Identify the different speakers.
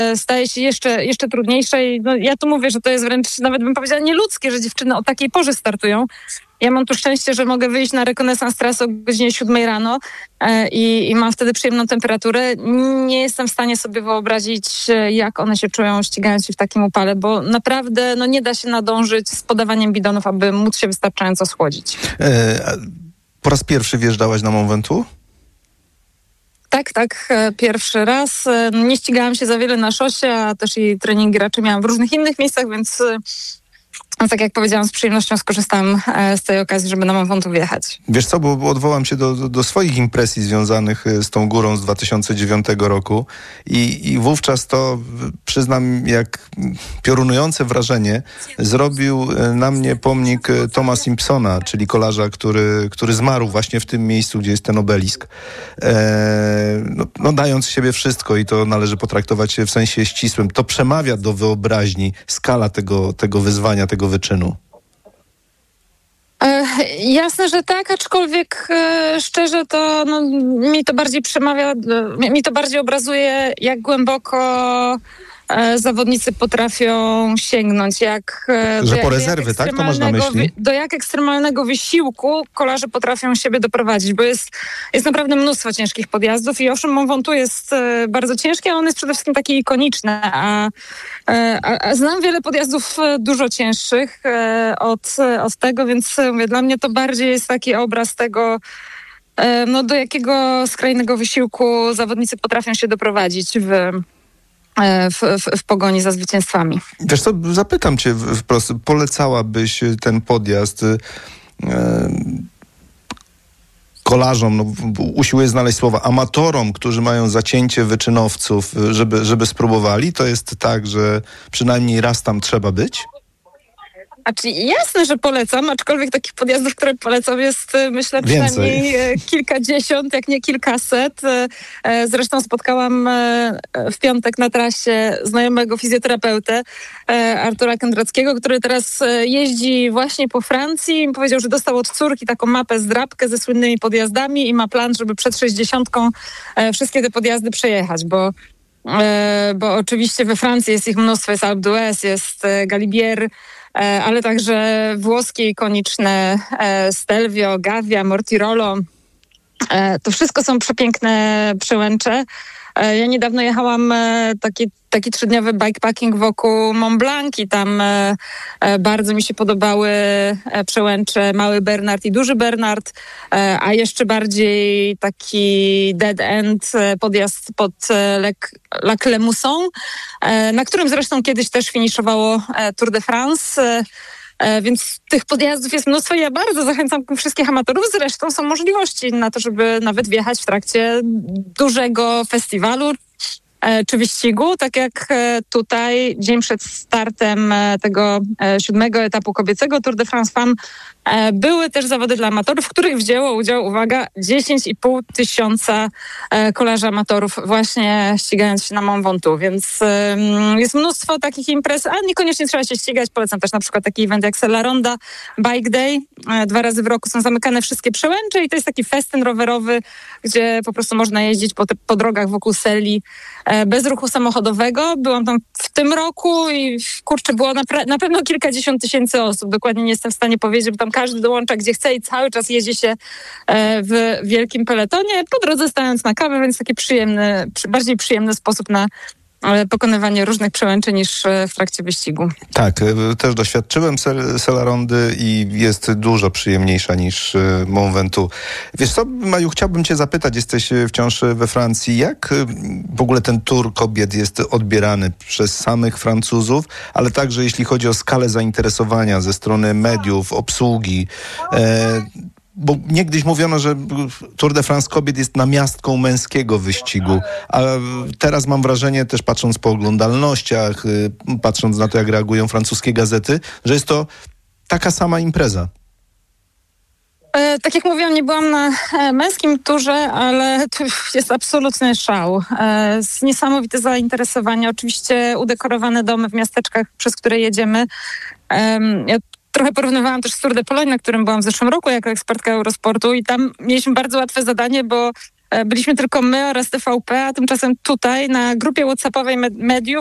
Speaker 1: staje się jeszcze trudniejsze i ja tu mówię, że to jest wręcz, nawet bym powiedziała, nieludzkie, że dziewczyny o takiej porze startują. Ja mam tu szczęście, że mogę wyjść na rekonesans trasy o godzinie 7 rano i mam wtedy przyjemną temperaturę. Nie jestem w stanie sobie wyobrazić, jak one się czują ścigając się w takim upale, bo naprawdę nie da się nadążyć z podawaniem bidonów, aby móc się wystarczająco schłodzić.
Speaker 2: Po raz pierwszy wjeżdżałaś na Mont Ventoux?
Speaker 1: Tak, pierwszy raz. Nie ścigałam się za wiele na szosie, a też i treningi raczej miałam w różnych innych miejscach, więc tak jak powiedziałam, z przyjemnością skorzystam z tej okazji, żeby na Mont Ventoux wjechać.
Speaker 2: Wiesz co, bo odwołam się do swoich impresji związanych z tą górą z 2009 roku i wówczas to, przyznam, jak piorunujące wrażenie zrobił na mnie pomnik Toma Simpsona, czyli kolarza, który zmarł właśnie w tym miejscu, gdzie jest ten obelisk. Dając z siebie wszystko i to należy potraktować w sensie ścisłym. To przemawia do wyobraźni skala tego wyzwania, tego wyczynu.
Speaker 1: Jasne, że tak, aczkolwiek szczerze to mi to bardziej przemawia, mi to bardziej obrazuje, jak głęboko zawodnicy potrafią sięgnąć.
Speaker 2: Że po rezerwy, tak? To masz na myśli?
Speaker 1: Do jak ekstremalnego wysiłku kolarze potrafią siebie doprowadzić, bo jest naprawdę mnóstwo ciężkich podjazdów i owszem, Mont Ventoux jest bardzo ciężki, ale on jest przede wszystkim taki ikoniczny, a znam wiele podjazdów dużo cięższych od tego, więc mówię, dla mnie to bardziej jest taki obraz tego, do jakiego skrajnego wysiłku zawodnicy potrafią się doprowadzić w pogoni za zwycięstwami.
Speaker 2: Wiesz co, zapytam cię wprost, polecałabyś ten podjazd kolarzom, usiłuję znaleźć słowa, amatorom, którzy mają zacięcie wyczynowców, żeby spróbowali? To jest tak, że przynajmniej raz tam trzeba być?
Speaker 1: Jasne, że polecam, aczkolwiek takich podjazdów, które polecam, jest myślę przynajmniej kilkadziesiąt, jak nie kilkaset. Zresztą spotkałam w piątek na trasie znajomego fizjoterapeutę Artura Kędrackiego, który teraz jeździ właśnie po Francji. Powiedział, że dostał od córki taką mapę, zdrabkę ze słynnymi podjazdami i ma plan, żeby przed 60 wszystkie te podjazdy przejechać, bo oczywiście we Francji jest ich mnóstwo, jest Alpe d'Huez, jest Galibier, ale także włoskie ikoniczne Stelvio, Gavia, Mortirolo. To wszystko są przepiękne przełęcze. Ja niedawno jechałam taki 3-dniowy bikepacking wokół Mont Blanc i tam bardzo mi się podobały przełęcze Mały Bernard i Duży Bernard, a jeszcze bardziej taki dead end podjazd pod La Clemusson, na którym zresztą kiedyś też finiszowało Tour de France. Więc tych podjazdów jest mnóstwo i ja bardzo zachęcam wszystkich amatorów. Zresztą są możliwości na to, żeby nawet wjechać w trakcie dużego festiwalu czy wyścigu, tak jak tutaj dzień przed startem tego 7. etapu kobiecego Tour de France Femmes były też zawody dla amatorów, w których wzięło udział, uwaga, 10,5 tysiąca kolarzy amatorów właśnie ścigając się na Mont Ventoux, więc jest mnóstwo takich imprez, a niekoniecznie trzeba się ścigać. Polecam też na przykład taki event jak Sella Ronda Bike Day. 2 razy w roku są zamykane wszystkie przełęcze i to jest taki festyn rowerowy, gdzie po prostu można jeździć po drogach wokół Selli bez ruchu samochodowego. Byłam tam w tym roku i było na pewno kilkadziesiąt tysięcy osób. Dokładnie nie jestem w stanie powiedzieć, bo tam każdy dołącza gdzie chce i cały czas jeździ się w wielkim peletonie, po drodze stając na kawę, więc taki bardziej przyjemny sposób na pokonywanie różnych przełęczy niż w trakcie wyścigu.
Speaker 2: Tak, też doświadczyłem Sella Rondy i jest dużo przyjemniejsza niż Mont Ventoux. Wiesz co, Maju, chciałbym cię zapytać, jesteś wciąż we Francji, jak w ogóle ten Tour kobiet jest odbierany przez samych Francuzów, ale także jeśli chodzi o skalę zainteresowania ze strony mediów, obsługi. Bo niegdyś mówiono, że Tour de France kobiet jest namiastką męskiego wyścigu, a teraz mam wrażenie, też patrząc po oglądalnościach, patrząc na to, jak reagują francuskie gazety, że jest to taka sama impreza.
Speaker 1: Tak jak mówiłam, nie byłam na męskim turze, ale to jest absolutny szał. Niesamowite zainteresowanie. Oczywiście udekorowane domy w miasteczkach, przez które jedziemy. Ja trochę porównywałam też z Tour de Pologne, na którym byłam w zeszłym roku jako ekspertka Eurosportu i tam mieliśmy bardzo łatwe zadanie, bo byliśmy tylko my oraz TVP, a tymczasem tutaj na grupie WhatsAppowej mediów